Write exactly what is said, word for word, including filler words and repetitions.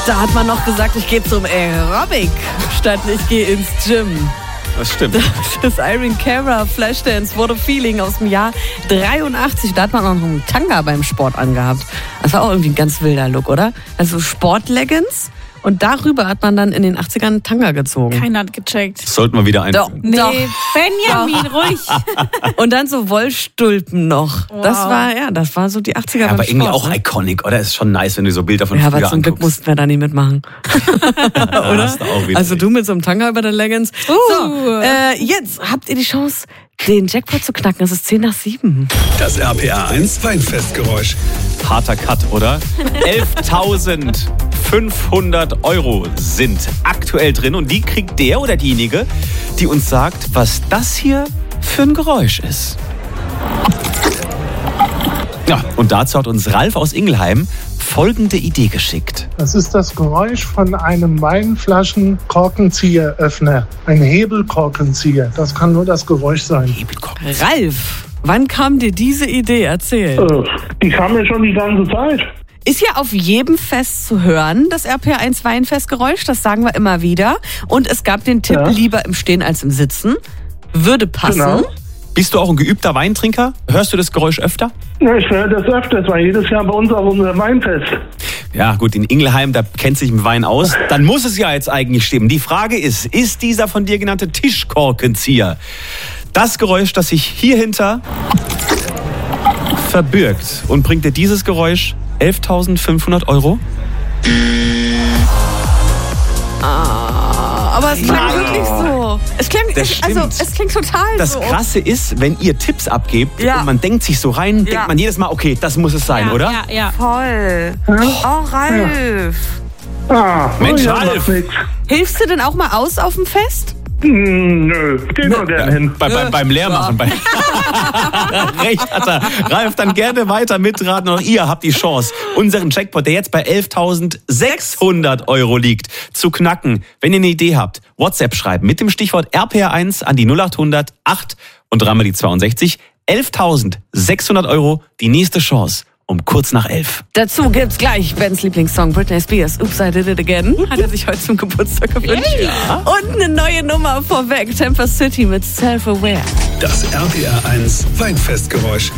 Da hat man noch gesagt, ich gehe zum Aerobic, statt ich gehe ins Gym. Das stimmt. Das Irene Cara Flashdance What a Feeling aus dem Jahr dreiundachtzig. Da hat man auch noch einen Tanga beim Sport angehabt. Das war auch irgendwie ein ganz wilder Look, oder? Also Sportleggings. Und darüber hat man dann in den achtzigern einen Tanga gezogen. Keiner hat gecheckt. Sollten wir wieder einführen. Nee, Doch. Benjamin, ruhig. Und dann so Wollstulpen noch. Wow. Das war, ja, das war so die achtziger Ja, beim aber irgendwie Sport, auch ne? iconic, oder? Ist schon nice, wenn du so Bilder von Ja, früher aber zum Glück anguckst. mussten wir da nicht mitmachen. Oder? hast du auch wieder Also recht. du mit so einem Tanga über den Leggings. Uh. So, äh, jetzt habt ihr die Chance, den Jackpot zu knacken. Es ist zehn nach sieben. Das R P R eins Weinfestgeräusch. Harter Cut, oder? elftausendfünfhundert Euro sind aktuell drin und die kriegt der oder diejenige, die uns sagt, was das hier für ein Geräusch ist. Ja, und dazu hat uns Ralf aus Ingelheim folgende Idee geschickt. Das ist das Geräusch von einem Weinflaschen-Korkenzieheröffner. Ein Hebelkorkenzieher. Das kann nur das Geräusch sein. Ralf, wann kam dir diese Idee? Erzähl. Äh, die kam mir schon die ganze Zeit. Ist ja auf jedem Fest zu hören, das R P R eins Weinfestgeräusch. Das sagen wir immer wieder. Und es gab den Tipp, Ja. lieber im Stehen als im Sitzen. Würde passen. Genau. Bist du auch ein geübter Weintrinker? Hörst du das Geräusch öfter? Ja, ich höre das öfters, weil jedes Jahr bei uns auf unserem Weinfest. Ja, gut, in Ingelheim, da kennt sich mit Wein aus. Dann muss es ja jetzt eigentlich stimmen. Die Frage ist, ist dieser von dir genannte Tischkorkenzieher das Geräusch, das sich hier hinter verbirgt? Und bringt dir dieses Geräusch elftausendfünfhundert Euro? Aber es klang Nein. wirklich so. Es klang, Das es, also, stimmt. es klingt total Das so. Krasse ist, wenn ihr Tipps abgebt Ja. und man denkt sich so rein, Ja. denkt man jedes Mal, okay, das muss es sein, ja, oder? Ja, ja. Voll. Oh, Ralf. Ah, Mensch, ja, Ralf. macht nix. Hilfst du denn auch mal aus auf dem Fest? Hm, nö, geh nur gerne hin. Bei, bei, beim Leermachen. Bei Recht hat er. Ralf, dann gerne weiter mitraten. Auch ihr habt die Chance, unseren Jackpot, der jetzt bei elftausendsechshundert Euro liegt, zu knacken. Wenn ihr eine Idee habt, WhatsApp schreiben mit dem Stichwort R P R eins an die null acht hundert acht und dreimal die zweiundsechzig. elftausendsechshundert Euro, die nächste Chance. Um kurz nach elf. Dazu gibt's gleich Bens Lieblingssong Britney Spears. Oops, I did it again. Hat er sich heute zum Geburtstag gewünscht. Ja. Und eine neue Nummer vorweg. Temper City mit Self-Aware. Das R P R eins Weinfestgeräusch.